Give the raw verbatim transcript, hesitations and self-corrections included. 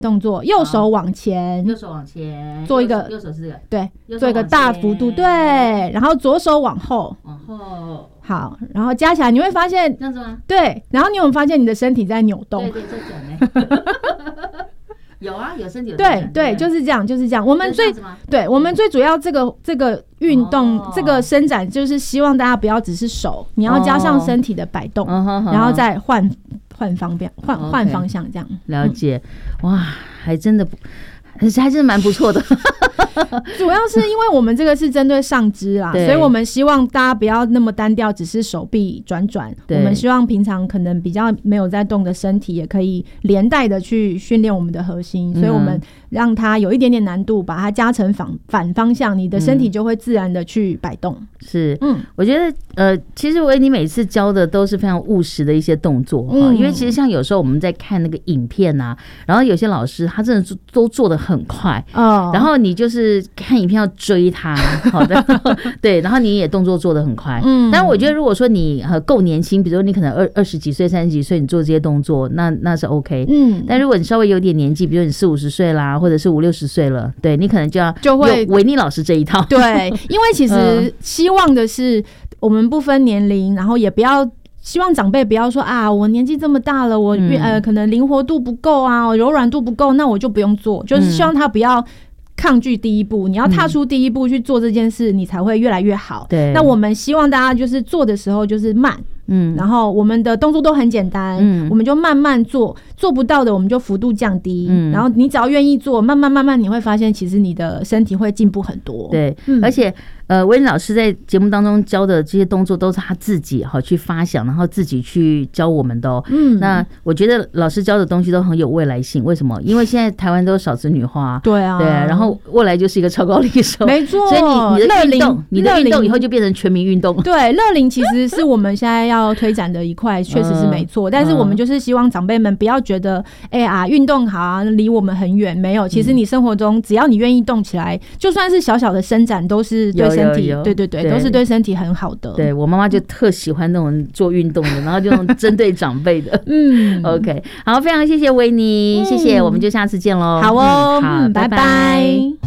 动作，右手往前， 右手往前， 做一个， 右手是这个， 对，做一个大幅度，对，然后左手往后， 往后， 好，然后加起来，你会发现这样子吗？ 对，然后你有没有发现你的身体在扭动？ 对对，在转呢。有啊，有身体有对对，就是这样，就是这样。我们最对，我们最主要这个这个运动、哦、这个伸展，就是希望大家不要只是手，你要加上身体的摆动，哦、然后再换换方向，换换方向这样。 了解，嗯、哇，还真的不。还真的蛮不错的主要是因为我们这个是针对上肢啦，所以我们希望大家不要那么单调，只是手臂转转，我们希望平常可能比较没有在动的身体也可以连带的去训练我们的核心、嗯、所以我们让它有一点点难度，把它加成反反方向，你的身体就会自然的去摆动、嗯、 是，嗯，我觉得呃，其实维尼每次教的都是非常务实的一些动作、嗯、因为其实像有时候我们在看那个影片啊，然后有些老师他真的都做得很快、哦、然后你就是看影片要追他，好的对，然后你也动作做得很快，嗯，但我觉得如果说你够年轻，比如说你可能二二十几岁三十几岁你做这些动作，那那是 OK， 嗯，但如果你稍微有点年纪，比如你四五十岁啦，或者是五六十岁了，对，你可能就要就会维尼老师这一套， 对，因为其实希望的是我们不分年龄，然后也不要希望长辈不要说啊，我年纪这么大了，我、嗯、呃可能灵活度不够啊，柔软度不够，那我就不用做，就是希望他不要抗拒第一步，你要踏出第一步去做这件事、嗯、你才会越来越好。对，那我们希望大家就是做的时候就是慢，嗯，然后我们的动作都很简单，嗯，我们就慢慢做，做不到的我们就幅度降低，嗯，然后你只要愿意做，慢慢慢慢你会发现其实你的身体会进步很多。 对，嗯、而且呃，维尼老师在节目当中教的这些动作都是他自己哈去发想，然后自己去教我们的哦。嗯，那我觉得老师教的东西都很有未来性。为什么？因为现在台湾都少子女化， 对啊， 对，然后未来就是一个超高龄手， 没错。 所以你你的运动，你的运动以后就变成全民运动。 对，乐龄其实是我们现在要推展的一块，确实是没错。嗯、但是我们就是希望长辈们不要觉得，哎、欸、啊，运动好啊，离我们很远。没有，其实你生活中只要你愿意动起来，就算是小小的伸展，都是对身体，对对对。对，都是对身体很好的。 对，我妈妈就特喜欢那种做运动的，然后就针对长辈的。嗯 ，OK， 好，非常谢谢维尼、嗯，谢谢，我们就下次见喽。 好哦， 嗯、好， 嗯、拜拜。拜拜。